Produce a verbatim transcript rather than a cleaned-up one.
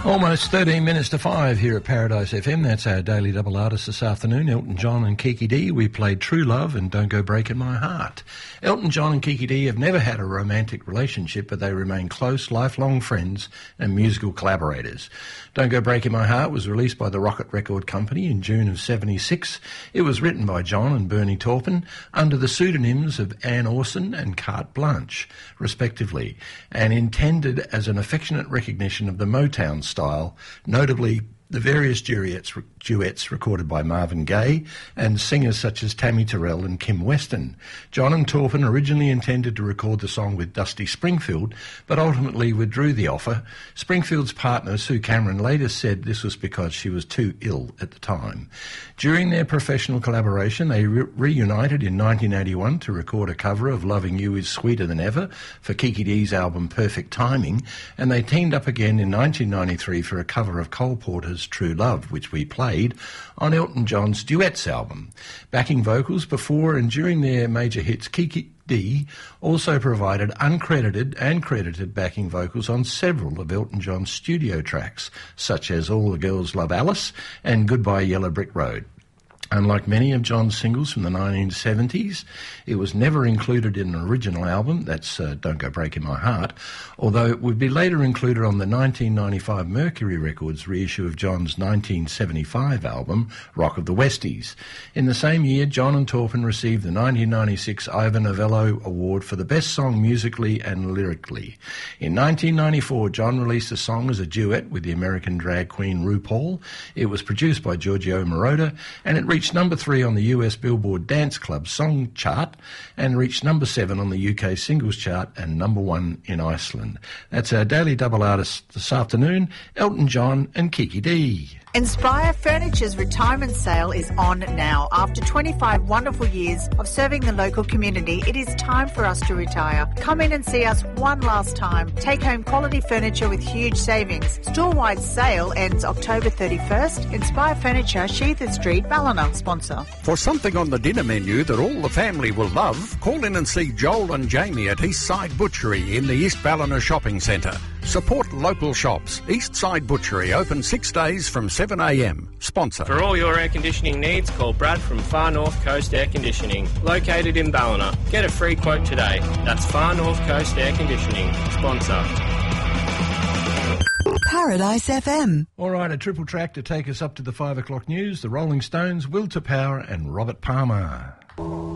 Almost thirteen minutes to five here at Paradise F M. That's our daily double artist this afternoon, Elton John and Kiki Dee. We played True Love and Don't Go Breaking My Heart. Elton John and Kiki Dee have never had a romantic relationship, but they remain close, lifelong friends and musical collaborators. Don't Go Breaking My Heart was released by the Rocket Record Company in June of seventy-six. It was written by John and Bernie Taupin under the pseudonyms of Anne Orson and Carte Blanche, respectively, and intended as an affectionate recognition of the Motown style, notably the various duets, duets recorded by Marvin Gaye and singers such as Tammy Terrell and Kim Weston. John and Taupin originally intended to record the song with Dusty Springfield, but ultimately withdrew the offer. Springfield's partner, Sue Cameron, later said this was because she was too ill at the time. During their professional collaboration, they re- reunited in nineteen eighty-one to record a cover of Loving You Is Sweeter Than Ever for Kiki Dee's album Perfect Timing, and they teamed up again in nineteen ninety-three for a cover of Cole Porter's True Love, which we played on Elton John's Duets album. Backing vocals before and during their major hits, Kiki Dee also provided uncredited and credited backing vocals on several of Elton John's studio tracks, such as All the Girls Love Alice and Goodbye Yellow Brick Road. Unlike many of John's singles from the nineteen seventies, it was never included in an original album, that's uh, Don't Go Breaking My Heart, although it would be later included on the nineteen ninety-five Mercury Records reissue of John's nineteen seventy-five album, Rock of the Westies. In the same year, John and Taupin received the nineteen ninety-six Ivor Novello Award for the Best Song Musically and Lyrically. In nineteen ninety-four, John released the song as a duet with the American drag queen RuPaul. It was produced by Giorgio Moroder, and it reached number three on the U S Billboard Dance Club Song Chart and reached number seven on the U K Singles Chart and number one in Iceland. That's our daily double artist this afternoon, Elton John and Kiki Dee. Inspire Furniture's retirement sale is on now. After twenty-five wonderful years of serving the local community, it is time for us to retire. Come in and see us one last time. Take home quality furniture with huge savings. Store-wide sale ends October thirty-first. Inspire Furniture, Sheether Street, Ballina, sponsor. For something on the dinner menu that all the family will love, call in and see Joel and Jamie at Eastside Butchery in the East Ballina Shopping Centre. Support local shops. Eastside Butchery open six days from seven a m. Sponsor. For all your air conditioning needs, call Brad from Far North Coast Air Conditioning, located in Ballina. Get a free quote today. That's Far North Coast Air Conditioning. Sponsor. Paradise F M. All right, a triple track to take us up to the five o'clock news. The Rolling Stones, Will to Power and Robert Palmer.